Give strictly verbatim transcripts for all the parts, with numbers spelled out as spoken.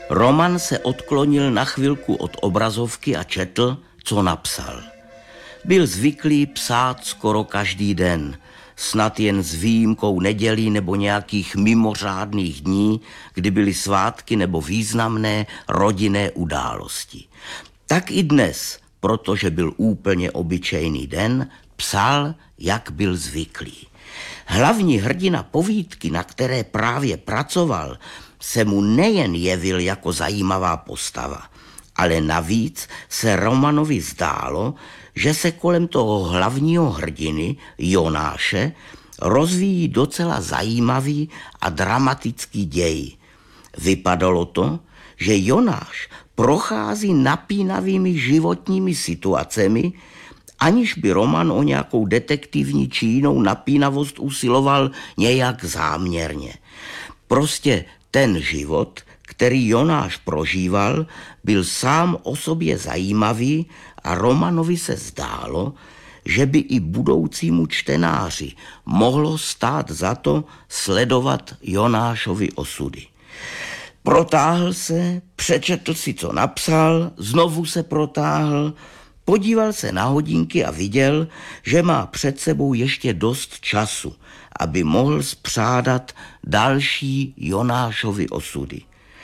Roman se odklonil na chvilku od obrazovky a četl, co napsal. Byl zvyklý psát skoro každý den, snad jen s výjimkou nedělí nebo nějakých mimořádných dní, kdy byly svátky nebo významné rodinné události. Tak i dnes, protože byl úplně obyčejný den, psal, jak byl zvyklý. Hlavní hrdina povídky, na které právě pracoval, se mu nejen jevil jako zajímavá postava, ale navíc se Romanovi zdálo, že se kolem toho hlavního hrdiny, Jonáše, rozvíjí docela zajímavý a dramatický děj. Vypadalo to, že Jonáš prochází napínavými životními situacemi, aniž by Roman o nějakou detektivní či jinou napínavost usiloval nějak záměrně. Prostě ten život, který Jonáš prožíval, byl sám o sobě zajímavý a Romanovi se zdálo, že by i budoucímu čtenáři mohlo stát za to sledovat Jonášovy osudy. Protáhl se, přečetl si, co napsal, znovu se protáhl, podíval se na hodinky a viděl, že má před sebou ještě dost času, aby mohl spřádat další Jonášovy osudy.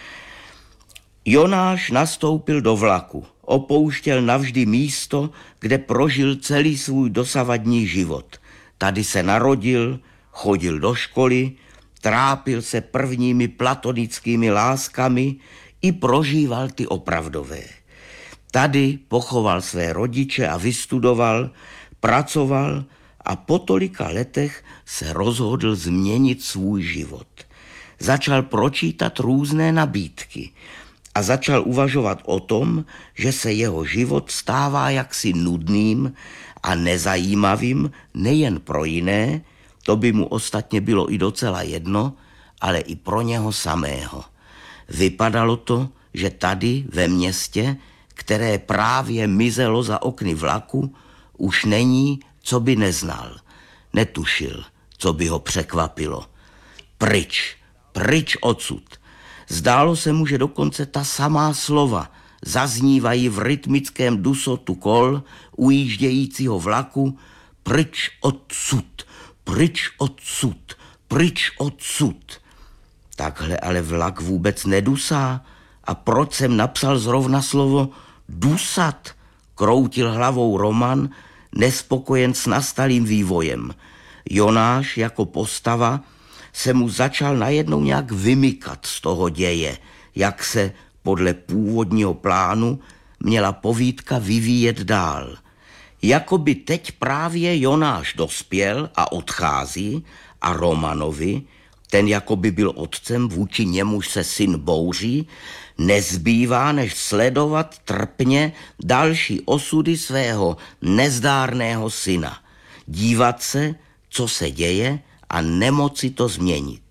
Jonáš nastoupil do vlaku, opouštěl navždy místo, kde prožil celý svůj dosavadní život. Tady se narodil, chodil do školy, trápil se prvními platonickými láskami i prožíval ty opravdové. Tady pochoval své rodiče a vystudoval, pracoval a po tolika letech se rozhodl změnit svůj život. Začal pročítat různé nabídky a začal uvažovat o tom, že se jeho život stává jaksi nudným a nezajímavým nejen pro jiné, to by mu ostatně bylo i docela jedno, ale i pro něho samého. Vypadalo to, že tady ve městě, které právě mizelo za okny vlaku, už není, co by neznal. Netušil, co by ho překvapilo. Pryč, pryč odsud. Zdálo se mu, že dokonce ta samá slova zaznívají v rytmickém dusotu kol ujíždějícího vlaku. Pryč odsud, pryč odsud, pryč odsud. Takhle ale vlak vůbec nedusá. A proč jsem napsal zrovna slovo dusat? Kroutil hlavou Roman, nespokojen s nastalým vývojem. Jonáš jako postava se mu začal najednou nějak vymykat z toho děje, jak se podle původního plánu měla povídka vyvíjet dál. Jakoby teď právě Jonáš dospěl a odchází a Romanovi, ten jakoby byl otcem, vůči němuž se syn bouří, nezbývá, než sledovat trpně další osudy svého nezdárného syna. Dívat se, co se děje a nemoci to změnit.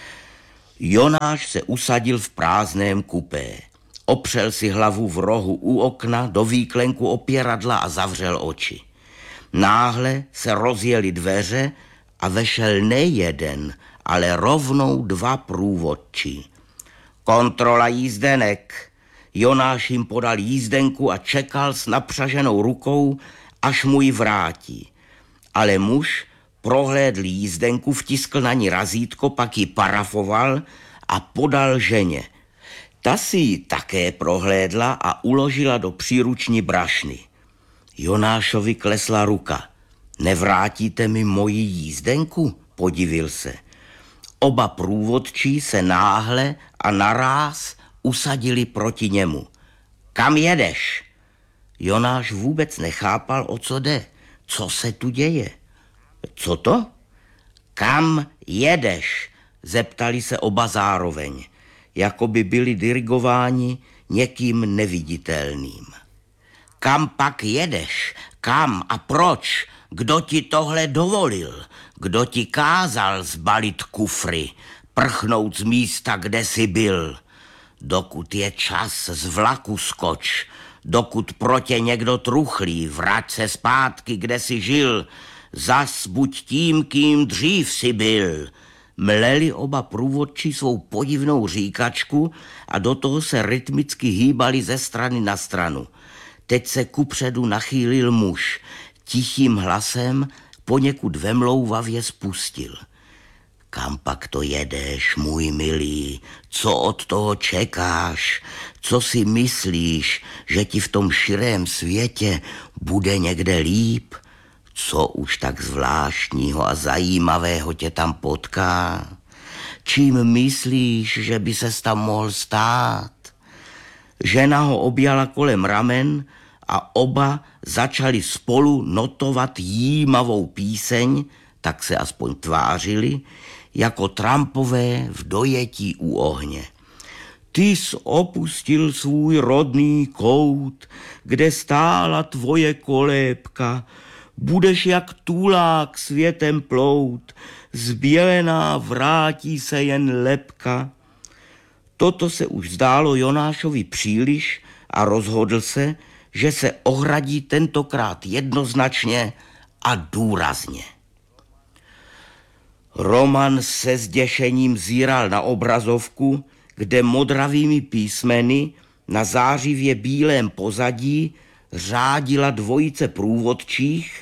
Jonáš se usadil v prázdném kupé. Opřel si hlavu v rohu u okna do výklenku opěradla a zavřel oči. Náhle se rozjeli dveře a vešel nejeden, ale rovnou dva průvodčí. Kontrola jízdenek. Jonáš jim podal jízdenku a čekal s napřaženou rukou, až mu ji vrátí. Ale muž prohlédl jízdenku, vtiskl na ní razítko, pak ji parafoval a podal ženě. Ta si ji také prohlédla a uložila do příruční brašny. Jonášovi klesla ruka. Nevrátíte mi moji jízdenku? Podivil se. Oba průvodčí se náhle a naráz usadili proti němu. Kam jedeš? Jonáš vůbec nechápal, o co jde. Co se tu děje? Co to? Kam jedeš? Zeptali se oba zároveň, jako by byli dirigováni někým neviditelným. Kam pak jedeš? Kam a proč? Kdo ti tohle dovolil? Kdo ti kázal zbalit kufry, prchnout z místa, kde jsi byl? Dokud je čas, z vlaku skoč. Dokud pro tě někdo truchlí, vrať se zpátky, kde jsi žil. Zas buď tím, kým dřív jsi byl. mleli oba průvodčí svou podivnou říkačku a do toho se rytmicky hýbali ze strany na stranu. Teď se kupředu nachýlil muž. Tichým hlasem poněkud vemlouvavě spustil. Kam pak to jedeš, můj milý? Co od toho čekáš? Co si myslíš, že ti v tom širém světě bude někde líp? Co už tak zvláštního a zajímavého tě tam potká? Čím myslíš, že by ses tam mohl stát? Žena ho objala kolem ramen a oba začali spolu notovat jímavou píseň, tak se aspoň tvářili, jako trampové v dojetí u ohně. Ty jsi opustil svůj rodný kout, kde stála tvoje kolébka, budeš jak tulák světem plout, zbělená vrátí se jen lebka. Toto se už zdálo Jonášovi příliš a rozhodl se, že se ohradí tentokrát jednoznačně a důrazně. Roman se zděšením zíral na obrazovku, kde modravými písmeny na zářivě bílém pozadí řádila dvojice průvodčích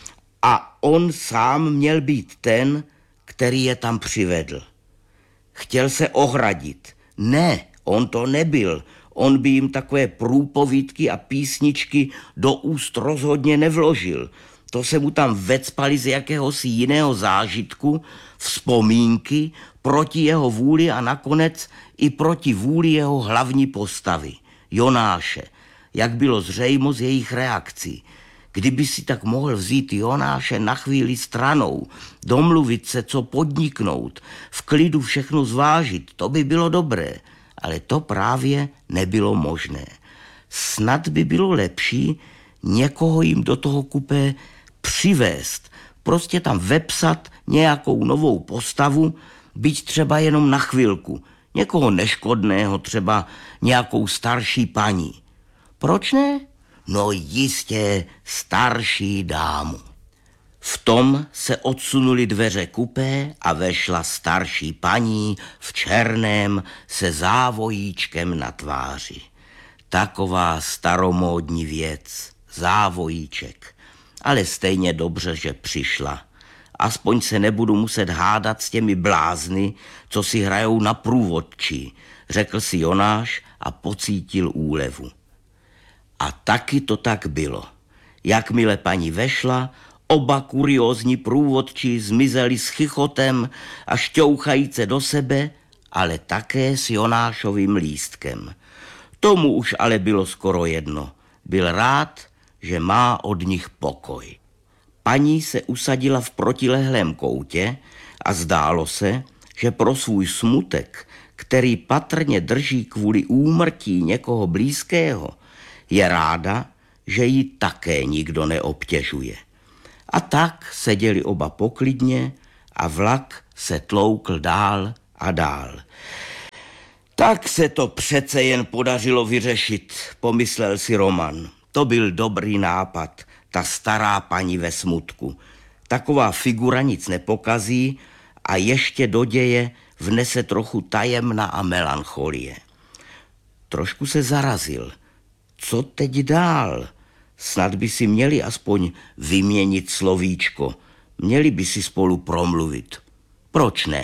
a on sám měl být ten, který je tam přivedl. Chtěl se ohradit. Ne, on to nebyl. On by jim takové průpovídky a písničky do úst rozhodně nevložil. To se mu tam vecpali z jakéhosi jiného zážitku, vzpomínky proti jeho vůli a nakonec i proti vůli jeho hlavní postavy, Jonáše, jak bylo zřejmo z jejich reakcí. Kdyby si tak mohl vzít Jonáše na chvíli stranou, domluvit se, co podniknout, v klidu všechno zvážit, to by bylo dobré, ale to právě nebylo možné. Snad by bylo lepší někoho jim do toho kupé přivést, prostě tam vepsat nějakou novou postavu, byť třeba jenom na chvilku, někoho neškodného, třeba nějakou starší paní. Proč ne? No jistě starší dámu. V tom se odsunuli dveře kupé a vešla starší paní v černém se závojíčkem na tváři. Taková staromódní věc, závojíček. Ale stejně dobře, že přišla. Aspoň se nebudu muset hádat s těmi blázny, co si hrajou na průvodčí, řekl si Jonáš a pocítil úlevu. A taky to tak bylo. Jakmile paní vešla, oba kuriózní průvodčí zmizeli s chichotem a šťouchajíce do sebe, ale také s Jonášovým lístkem. Tomu už ale bylo skoro jedno. Byl rád, že má od nich pokoj. Paní se usadila v protilehlém koutě a zdálo se, že pro svůj smutek, který patrně drží kvůli úmrtí někoho blízkého, je ráda, že ji také nikdo neobtěžuje. A tak seděli oba poklidně a vlak se tloukl dál a dál. Tak se to přece jen podařilo vyřešit, pomyslel si Roman. To byl dobrý nápad, ta stará paní ve smutku. Taková figura nic nepokazí a ještě do děje vnese trochu tajemna a melancholie. Trošku se zarazil. Co teď dál? Snad by si měli aspoň vyměnit slovíčko. Měli by si spolu promluvit. Proč ne?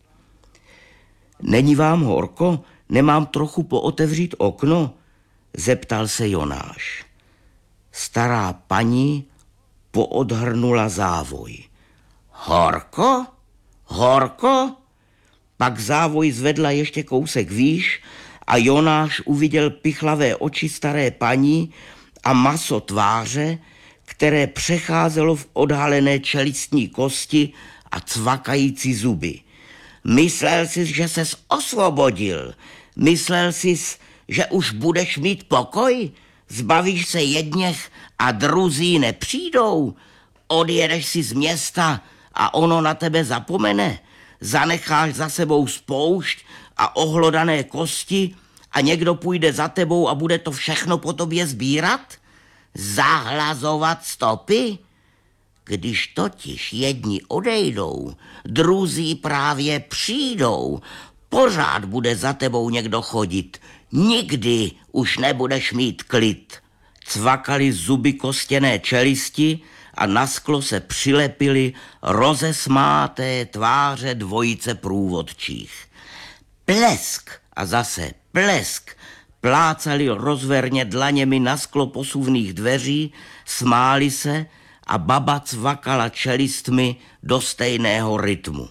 Není vám horko? Nemám trochu pootevřít okno? Zeptal se Jonáš. Stará paní poodhrnula závoj. Horko? Horko? Pak závoj zvedla ještě kousek výš a Jonáš uviděl pichlavé oči staré paní a maso tváře, které přecházelo v odhalené čelistní kosti a cvakající zuby. Myslel jsi, že ses osvobodil? Myslel jsi, že už budeš mít pokoj? Zbavíš se jedněch a druzí nepřijdou? Odjedeš si z města a ono na tebe zapomene? Zanecháš za sebou spoušť a ohlodané kosti a někdo půjde za tebou a bude to všechno po tobě sbírat? Zahlazovat stopy? Když totiž jedni odejdou, druzí právě přijdou, pořád bude za tebou někdo chodit, nikdy už nebudeš mít klid. Cvakali zuby kostěné čelisti a na sklo se přilepily rozesmáté tváře dvojice průvodčích. Plesk a zase plesk plácali rozverně dlaněmi na sklo posuvných dveří, smáli se a baba cvakala čelistmi do stejného rytmu.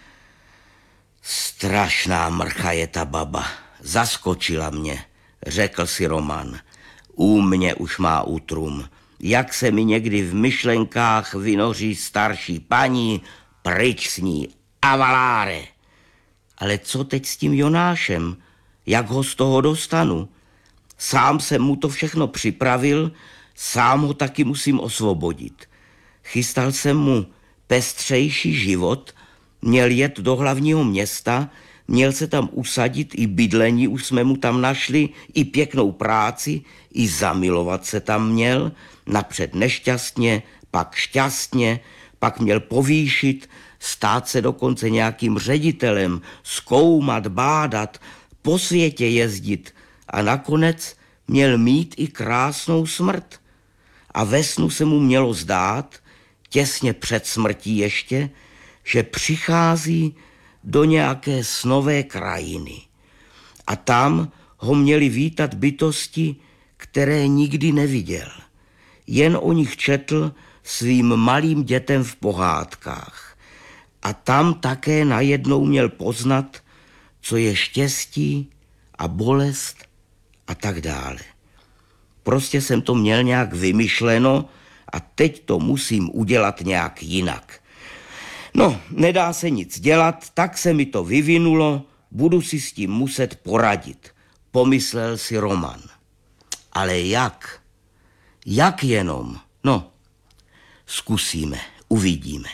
Strašná mrcha je ta baba, zaskočila mě, řekl si Roman. U mě už má útrum. Jak se mi někdy v myšlenkách vynoří starší paní, pryč s ní, avaláre. Ale co teď s tím Jonášem? Jak ho z toho dostanu? Sám jsem mu to všechno připravil, sám ho taky musím osvobodit. Chystal jsem mu pestřejší život, měl jet do hlavního města, měl se tam usadit, i bydlení už jsme mu tam našli, i pěknou práci, i zamilovat se tam měl, napřed nešťastně, pak šťastně, pak měl povýšit, stát se dokonce nějakým ředitelem, zkoumat, bádat, po světě jezdit a nakonec měl mít i krásnou smrt. A ve snu se mu mělo zdát, těsně před smrtí ještě, že přichází do nějaké snové krajiny. A tam ho měli vítat bytosti, které nikdy neviděl. Jen o nich četl svým malým dětem v pohádkách. A tam také najednou měl poznat, co je štěstí a bolest a tak dále. Prostě jsem to měl nějak vymyšleno a teď to musím udělat nějak jinak. No, nedá se nic dělat, tak se mi to vyvinulo, budu si s tím muset poradit, pomyslel si Roman. Ale jak? Jak jenom? No, zkusíme, uvidíme.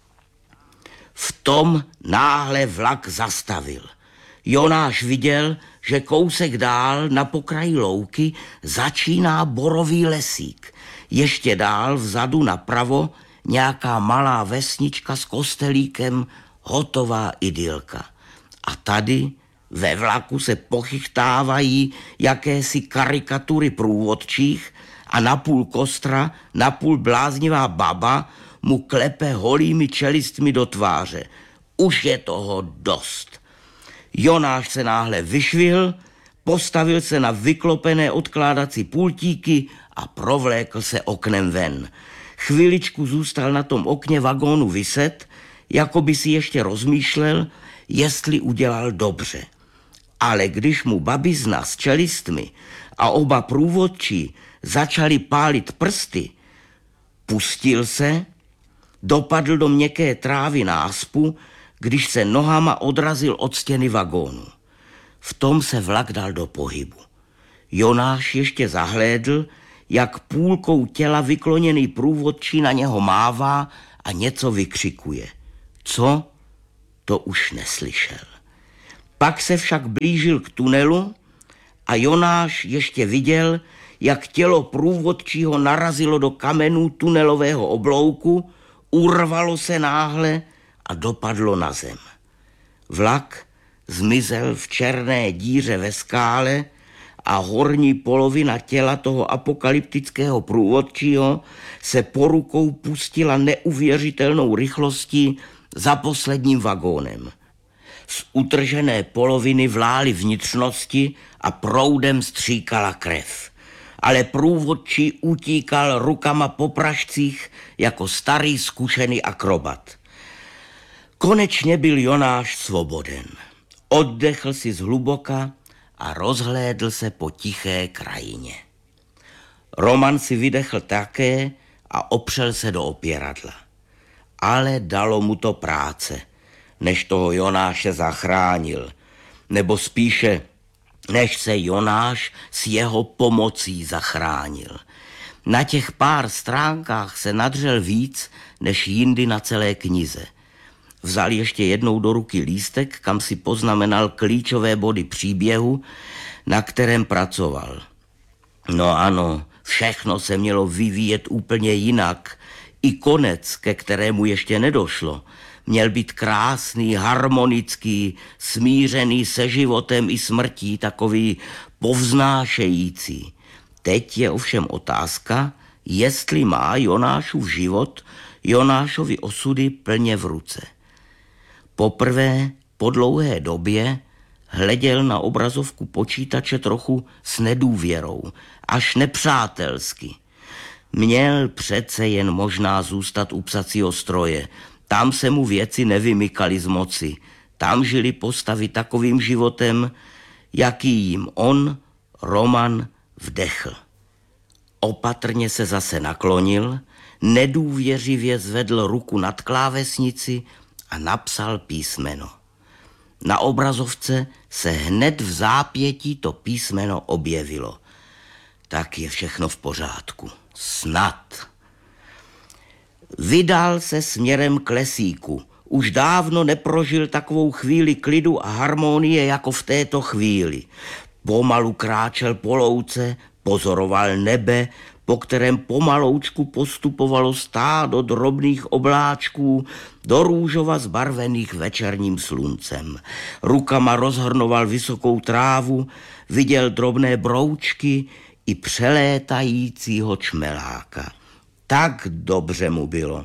V tom náhle vlak zastavil. Jonáš viděl, že kousek dál na pokraji louky začíná borový lesík. Ještě dál vzadu napravo nějaká malá vesnička s kostelíkem, hotová idylka. A tady ve vlaku se pochychtávají jakési karikatury průvodčích a napůl kostra, napůl bláznivá baba mu klepe holými čelistmi do tváře. Už je toho dost. Jonáš se náhle vyšvihl, postavil se na vyklopené odkládací pultíky a provlékl se oknem ven. Chviličku zůstal na tom okně vagónu viset, jako by si ještě rozmýšlel, jestli udělal dobře. Ale když mu babizna s čelistmi a oba průvodčí začali pálit prsty, pustil se, dopadl do měkké trávy náspu, když se nohama odrazil od stěny vagónu. V tom se vlak dal do pohybu. Jonáš ještě zahlédl, jak půlkou těla vykloněný průvodčí na něho mává a něco vykřikuje. Co? To už neslyšel. Pak se však blížil k tunelu a Jonáš ještě viděl, jak tělo průvodčího narazilo do kamenů tunelového oblouku, urvalo se náhle a dopadlo na zem. Vlak zmizel v černé díře ve skále a horní polovina těla toho apokalyptického průvodčího se po rukou pustila neuvěřitelnou rychlostí za posledním vagónem. Z utržené poloviny vlály vnitřnosti a proudem stříkala krev. Ale průvodčí utíkal rukama po pražcích jako starý zkušený akrobat. Konečně byl Jonáš svoboden. Oddechl si zhluboka a rozhlédl se po tiché krajině. Roman si vydechl také a opřel se do opěradla. Ale dalo mu to práce, než toho Jonáše zachránil, nebo spíše, než se Jonáš s jeho pomocí zachránil. Na těch pár stránkách se nadřel víc, než jindy na celé knize. Vzal ještě jednou do ruky lístek, kam si poznamenal klíčové body příběhu, na kterém pracoval. No ano, všechno se mělo vyvíjet úplně jinak, I konec, ke kterému ještě nedošlo, měl být krásný, harmonický, smířený se životem i smrtí, takový povznášející. Teď je ovšem otázka, jestli má Jonášův život Jonášovi osudy plně v ruce. Poprvé po dlouhé době hleděl na obrazovku počítače trochu s nedůvěrou, až nepřátelsky. Měl přece jen možná zůstat u psacího stroje. Tam se mu věci nevymykaly z moci. Tam žili postavy takovým životem, jaký jim on, Roman, vdechl. Opatrně se zase naklonil, nedůvěřivě zvedl ruku nad klávesnici a napsal písmeno. Na obrazovce se hned v zápětí to písmeno objevilo. Tak je všechno v pořádku. Snad. Vydal se směrem k lesíku. Už dávno neprožil takovou chvíli klidu a harmonie jako v této chvíli. Pomalu kráčel po louce, pozoroval nebe, po kterém pomaloučku postupovalo stádo drobných obláčků do růžova zbarvených večerním sluncem. Rukama rozhrnoval vysokou trávu, viděl drobné broučky i přelétajícího čmeláka. Tak dobře mu bylo.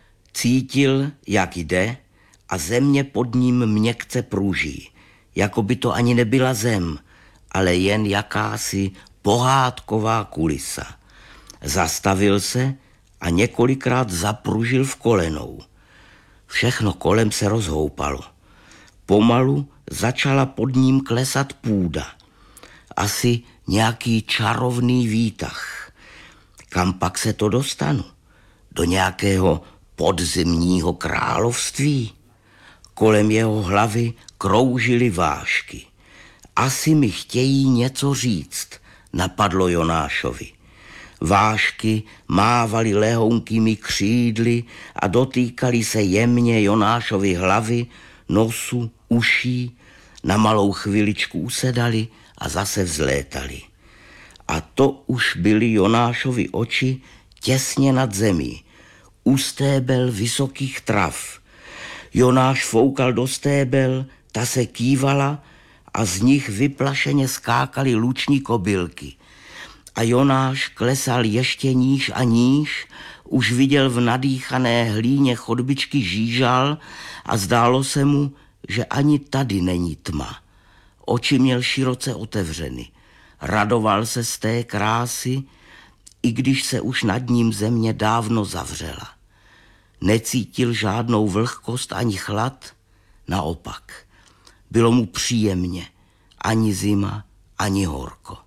Cítil, jak jde, a země pod ním měkce pruží, jako by to ani nebyla zem, ale jen jakási pohádková kulisa. Zastavil se a několikrát zapružil v kolenou. Všechno kolem se rozhoupalo. Pomalu začala pod ním klesat půda. Asi nějaký čarovný výtah. Kam pak se to dostanu? Do nějakého podzimního království? Kolem jeho hlavy kroužily vážky. Asi mi chtějí něco říct, napadlo Jonášovi. Vážky mávaly lehounkými křídly a dotýkaly se jemně Jonášovy hlavy, nosu, uší, na malou chviličku usedali a zase vzlétali. A to už byly Jonášovy oči těsně nad zemí, u stébel vysokých trav. Jonáš foukal do stébel, ta se kývala a z nich vyplašeně skákaly luční kobylky. A Jonáš klesal ještě níž a níž, už viděl v nadýchané hlíně chodbičky žížal a zdálo se mu, že ani tady není tma. Oči měl široce otevřeny. Radoval se z té krásy, i když se už nad ním země dávno zavřela. Necítil žádnou vlhkost ani chlad, naopak. Bylo mu příjemně, ani zima, ani horko.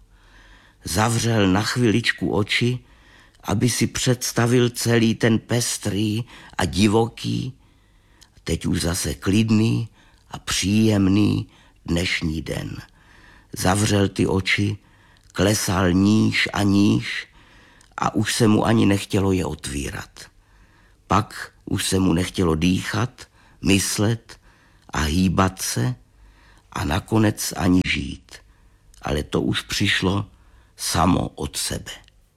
Zavřel na chviličku oči, aby si představil celý ten pestrý a divoký, teď už zase klidný a příjemný dnešní den. Zavřel ty oči, klesal níž a níž a už se mu ani nechtělo je otvírat. Pak už se mu nechtělo dýchat, myslet a hýbat se a nakonec ani žít. Ale to už přišlo samo od sebe.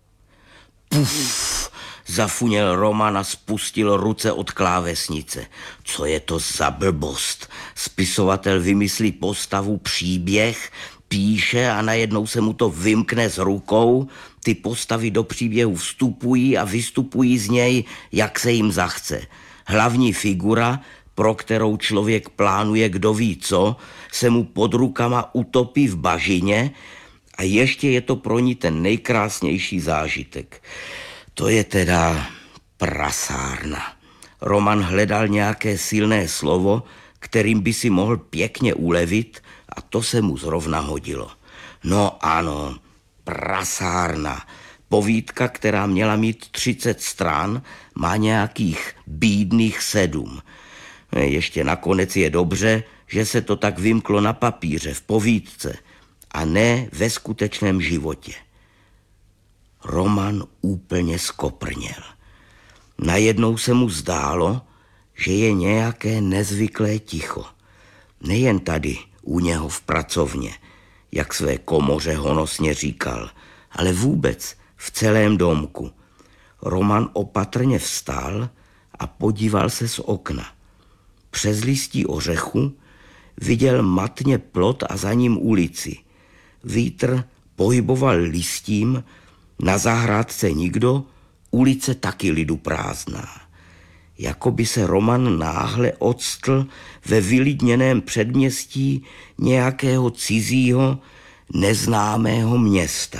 Puf, zafuněl Roman a spustil ruce od klávesnice. Co je to za blbost? Spisovatel vymyslí postavu, příběh, píše a najednou se mu to vymkne z rukou. Ty postavy do příběhu vstupují a vystupují z něj, jak se jim zachce. Hlavní figura, pro kterou člověk plánuje kdo ví co, se mu pod rukama utopí v bažině a ještě je to pro ní ten nejkrásnější zážitek. To je teda prasárna. Roman hledal nějaké silné slovo, kterým by si mohl pěkně ulevit, a to se mu zrovna hodilo. No ano, prasárna. Povídka, která měla mít třicet stran, má nějakých bídných sedm. Ještě nakonec je dobře, že se to tak vymklo na papíře, v povídce, a ne ve skutečném životě. Roman úplně skoprněl. Najednou se mu zdálo, že je nějaké nezvyklé ticho. Nejen tady, u něho v pracovně, jak své komoře honosně říkal, ale vůbec v celém domku. Roman opatrně vstal a podíval se z okna. Přes listí ořechu viděl matně plot a za ním ulici. Vítr pohyboval listím, na zahrádce nikdo, ulice taky lidu prázdná. Jako by se Roman náhle octl ve vylidněném předměstí nějakého cizího, neznámého města.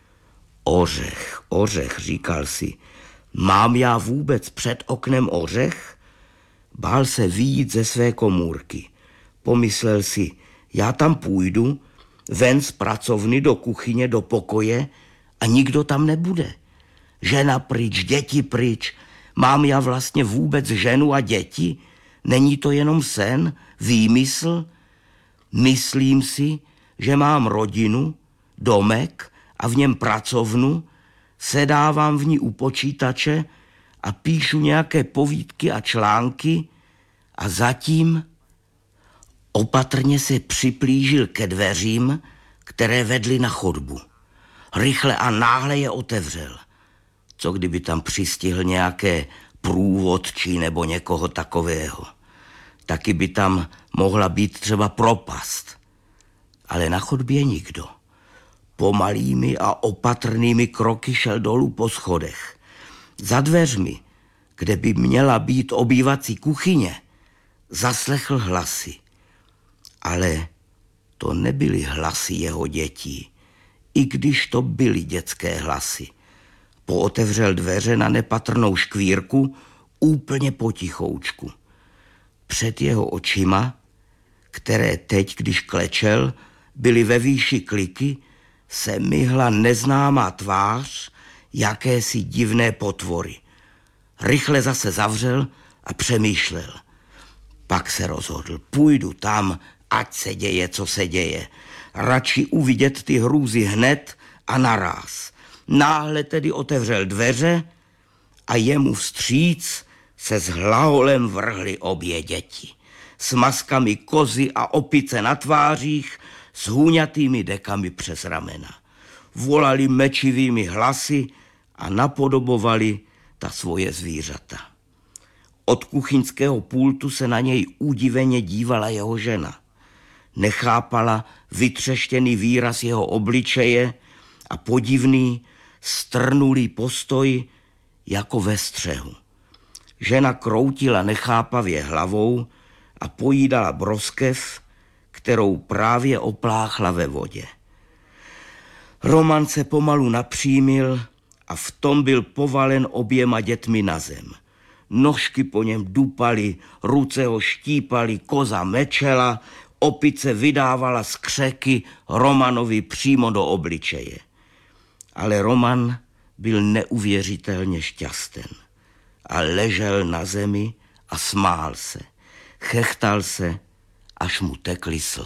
Ořech, ořech, říkal si, mám já vůbec před oknem ořech? Bál se vyjít ze své komůrky. Pomyslel si, já tam půjdu, ven z pracovny do kuchyně, do pokoje a nikdo tam nebude. Žena pryč, děti pryč, mám já vlastně vůbec ženu a děti? Není to jenom sen, výmysl? Myslím si, že mám rodinu, domek a v něm pracovnu, sedávám v ní u počítače a píšu nějaké povídky a články a zatím opatrně se připlížil ke dveřím, které vedly na chodbu. Rychle a náhle je otevřel. Co kdyby tam přistihl nějaké průvodčí nebo někoho takového. Taky by tam mohla být třeba propast. Ale na chodbě nikdo. Pomalými a opatrnými kroky šel dolů po schodech. Za dveřmi, kde by měla být obývací kuchyně, zaslechl hlasy. Ale to nebyly hlasy jeho dětí, i když to byly dětské hlasy. Pootevřel dveře na nepatrnou škvírku úplně potichoučku. Před jeho očima, které teď, když klečel, byly ve výši kliky, se myhla neznámá tvář jakési divné potvory. Rychle zase zavřel a přemýšlel. Pak se rozhodl, půjdu tam, ať se děje, co se děje. Radši uvidět ty hrůzy hned a naráz. Náhle tedy otevřel dveře a jemu vstříc se s hlaholem vrhly obě děti. S maskami kozy a opice na tvářích, s hůňatými dekami přes ramena. Volali mečivými hlasy a napodobovali ta svoje zvířata. Od kuchyňského pultu se na něj udiveně dívala jeho žena. Nechápala vytřeštěný výraz jeho obličeje a podivný, strnulý postoj jako ve střehu. Žena kroutila nechápavě hlavou a pojídala broskev, kterou právě opláchla ve vodě. Roman se pomalu napřímil a v tom byl povalen oběma dětmi na zem. Nožky po něm dupaly, ruce ho štípaly, koza mečela, opice vydávala skřeky Romanovi přímo do obličeje. Ale Roman byl neuvěřitelně šťasten a ležel na zemi a smál se. Chechtal se, až mu tekly slzy.